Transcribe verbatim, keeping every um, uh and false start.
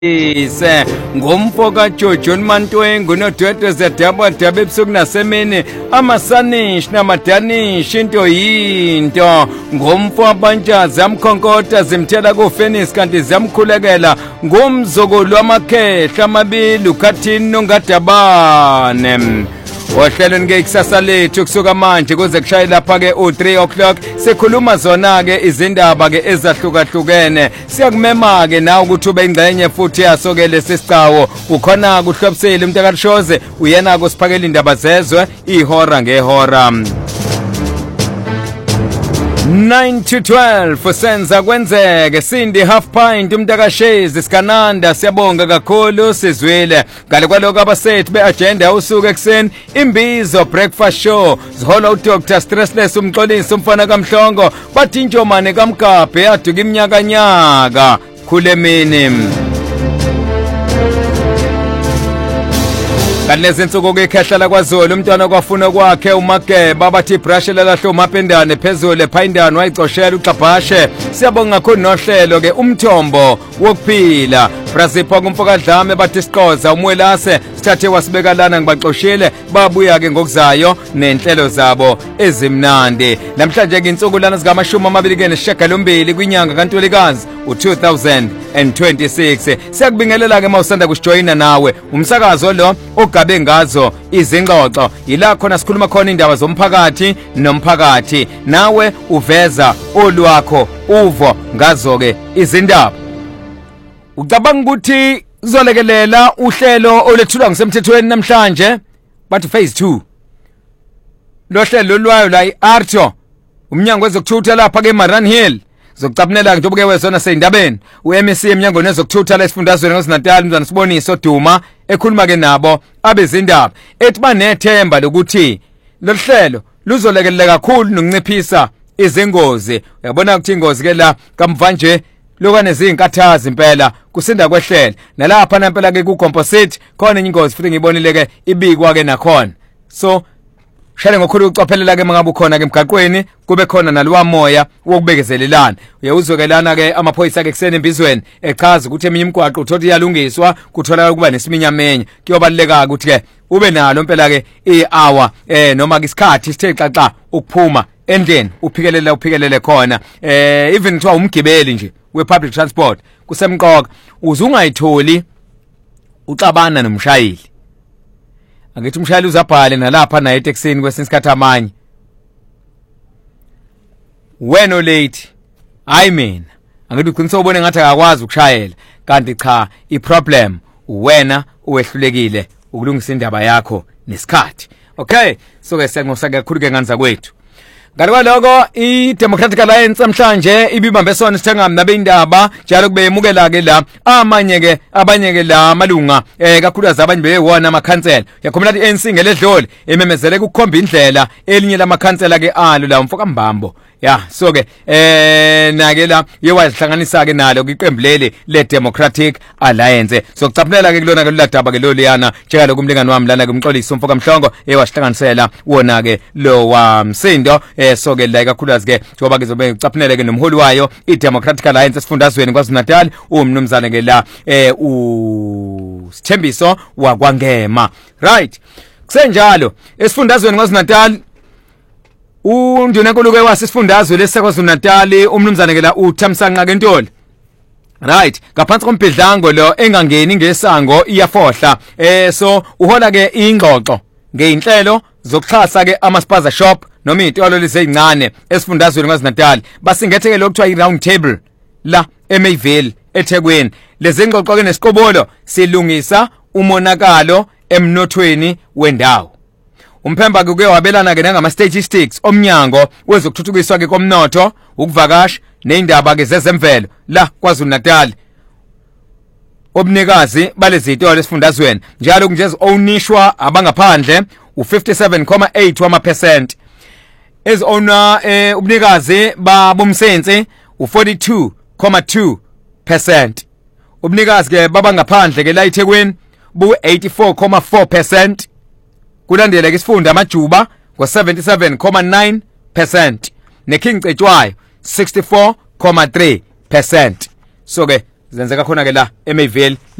ise ngomfo kaJojo Mantwengu nodwedwe zedaba daba ebusuku nasemini amasanish namadanish into yinto ngomfo abantshazi amkhonkotha zimthela kuFenis kanti ziyamkhulekela ngomzukulu wamakhehla amabili uKhathini noNgadabane. Ohlelweni ke ikusasa lethu kusuka manje kuze kushaye lapha ke u three o'clock sikhuluma zona ke izindaba ke ezahlukahlukene. Siyakumema ke nawe ukuthi ube ingcenye futhi yasoke lesisicawo ukhona kuhlobisela umuntu akarishoze uyena kusiphakela indaba zezwe ihora ngehora. nine to twelve senza kwenzeke Cindy half pint umntakashezi sikananda siyabonga kakhulu sizwile ngale kwaloko abasethi beagenda usuku ekseni imbizo breakfast show zihola uDr Stressless umxolisi umfana kaMhlongo bathi intshomane kaMgabhe yaduka iminyaka nyaka khulemini. Kanlezi insuku kwekhehla kwaZulu umntwana kwafuna kwakhe uMageba bathi brush lelahlo umapendane phezulu ephayindana wayicoshela uXabhashe. Siyabonga kakhulu nohlelo ke umthombo wokuphila Brazipho kumfokadlame bathi siqoza umwelase sithathe wasibeka lana ngibaxoshile babuya ke ngokuzayo nenhlelo zabo ezimnandi. Namhlanje ke insuku lana zikamashumi amabili ke nesishiyagalombili kwinyanga kaNtulikazi u two thousand twenty-six. Siyakubingelela ke mawusanda kujoyina nawe umsakazo lo ogabe ngazo izingxoxo yila khona sikhuluma khona indaba zomphakathi nomphakathi nawe uveza olwakho uvo ngazo ke izindaba. Ucabanga ukuthi uzolekelela uhlelo olethulwa ngisemthethweni namhlanje bathi phase two lo hlelo lwayo la iArto umnyango wezokuthutha lapha ke Maran Hill zokucapnela njengoba ke wezona seyindabeni uM C emnyango nezokuthutha la esifundazweni ngoZinatal umzana Siboniso Duma ekhuluma ke nabo abezindaba ethi banethemba lokuthi lo hlelo luzolekelela kakhulu nokunciphisa izingozi. Uyabona ukuthi ingozi ke la kamva nje lokane zinkathazi impela kusinda kwehlela nalapha nampela ke ku composite khona ingozi futhi ngibonile ke ibikwa ke nakhona. So shale ngokhulu ucophelela ke mangabe ukhona ke emgaqweni kube khona nalwa moya wokubekezelelana. Uyawuzokelana ke amaphoyisa ke kuseni embizweni echaza ukuthi eminye imigwaqo uthothi iyalungiswa kutholakala kuba nesiminyamenya kuyobaleka ukuthi ke ube nalo impela ke i-hour eh noma ke isikhathi sithe xaxa ukuphuma endleni uphikelele uphikelele khona eh even kuthiwa umgibeli nje we public transport kusemqoka uzungayitholi uxabana nomshayeli. Angithi umshayeli uzabhale nalapha naye eTexini kwesinye isikhathi amanye wena late hayi mina angithi uqinisa ubone ngathi akakwazi ukushayela kanti cha iproblem wena uwehlulekile ukulungisa indaba yakho nesikhathi. Okay so ke siyanxosa kakhulu ke nganza kwethu Ngalo lokho iDemocratic Alliance namhlanje ibibambe sona sithangami nabendaba njalo kube emukela ke la amanye ke abanye ke la malunga eh kakhulukazi abanye bewona amakhansela yakhombela iA N C ngeledloli ememezele ukukhomba indlela elinye lamakhansela ke alo la umfoka Mbambo ya so ke eh nake la yewazihlanganisa ke nalo kwiqembu leli leDemocratic Alliance. So kucaphulela ke kulona ke ladaba ke lo liyana njalo kumlingani wami lana ke umxolisi umfoka Mhlongo ewasihlanganisela wona ke lo wamsindo eh so ke la kakhulukazi ke njengoba kuzobe ucaphunele ke nomholi wayo iDemocratic Alliance esifundazweni kwaZulu-Natal umnumzane ke la eh u Sithembiso wakwangema. Right kusenjalo esifundazweni kwaZulu-Natal unduna nkuluke wasifundazwe lesaKwaZulu-Natal umnumzane ke la uThamsanqa ke Ntoli. Right ngaphansi kompidlango lo engangeni ngesango iyafohla eh so uhola ke ingxoxo ngeinhlelo zokuxhasa ke amaspaza shop noma izitolo lezincane esifundazweni kwaZulu-Natal basingetheke lokuthiwa iround table la eMayville eThekwini. Lezi ngxoxo ke nesikobolo silungisa umonakalo emnothweni wendawo. Umphemba ke wabelana ke ngama statistics omnyango wezokuthuthukiswa ke komnotho ukuvakasha neindaba ke zezemvelo la kwaZulu-Natal. Obunikazi balezitolo esifundazweni njalo kunje ownishwa abangaphandle u fifty-seven point eight wama% as owner eh ubunikazi babomsensi u forty-two point two percent. Ubunikazi ke babangaphandle ke la eThekwini bu eighty-four point four percent. Kulandela ke isifunda amajuba ngo seventy-seven point nine percent neKing Cetshwayo sixty-four point three percent. So ke zenzeka khona ke la eMayville